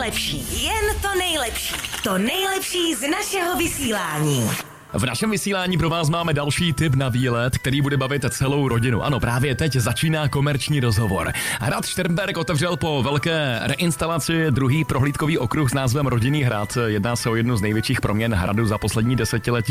nejlepší, jen to nejlepší. To nejlepší z našeho vysílání. V našem vysílání pro vás máme další tip na výlet, který bude bavit celou rodinu. Ano, právě teď začíná komerční rozhovor. Hrad Šternberk otevřel po velké reinstalaci druhý prohlídkový okruh s názvem Rodinný hrad. Jedná se o jednu z největších proměn hradu za poslední desetiletí.